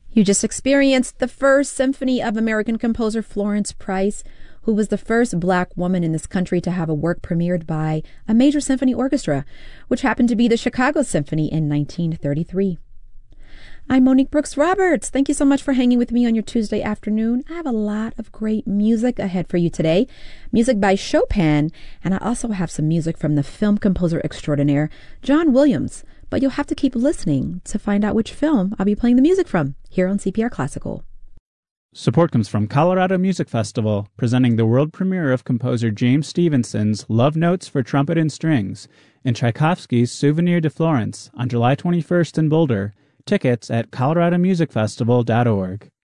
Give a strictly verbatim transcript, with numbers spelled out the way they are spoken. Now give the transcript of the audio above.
You just experienced the First Symphony of American composer Florence Price, who was the first Black woman in this country to have a work premiered by a major symphony orchestra, which happened to be the Chicago Symphony in nineteen thirty-three. I'm Monique Brooks Roberts. Thank you so much for hanging with me on your Tuesday afternoon. I have a lot of great music ahead for you today. Music by Chopin, and I also have some music from the film composer extraordinaire, John Williams. But you'll have to keep listening to find out which film I'll be playing the music from here on C P R Classical. Support comes from Colorado Music Festival, presenting the world premiere of composer James Stevenson's Love Notes for Trumpet and Strings and Tchaikovsky's Souvenir de Florence on July twenty-first in Boulder. Tickets at colorado music festival dot org.